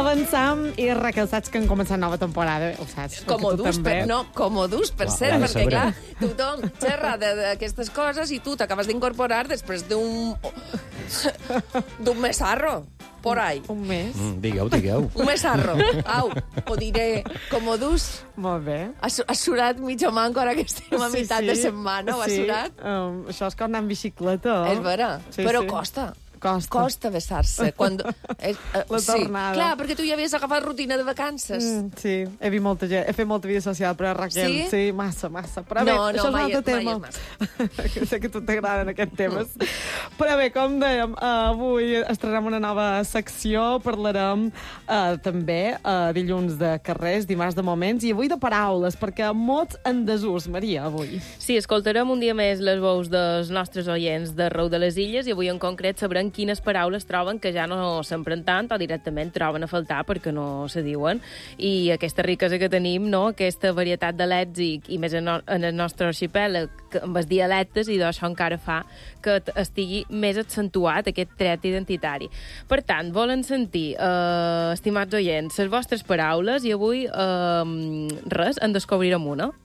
Avançam i Raquel, saps que han començat nova temporada? Ho saps? Comodús, per cert, Clar, perquè clar, tothom xerra d'aquestes coses i tu t'acabes d'incorporar després d'un mesarro, por ahí. Un mes. Digueu. Un mesarro. Au, ho diré comodús. Molt bé. Has surat mitja manco ara que estem a meitat de setmana, ho has surat? Això és com anar en bicicleta. És vera, però costa. Costa vessar-se. La tornada. Clar, perquè tu ja havies agafat rutina de vacances. Sí, he vist molta gent, he fet molta vida social, però Raquel, sí, massa. Però bé, això és un altre tema. Que sé que a tu t'agraden aquests temes. Però bé, com dèiem, avui estrenem una nova secció, parlarem també dilluns de carrers, dimarts de moments, i avui de paraules, perquè mots en desús, Maria, avui. Sí, escoltarem un dia més les veus dels nostres oients d'arreu de les illes, i avui en concret sabrem quines paraules troben que ja no s'empren tant o directament troben a faltar perquè no se diuen. I aquesta riquesa que tenim, no? Aquesta varietat de lèxic, i més en el nostre arxipèlag, amb els dialectes, i això encara fa que estigui més accentuat aquest tret identitari. Per tant, volen sentir, estimats oients, les vostres paraules, i avui res, en descobrirem una.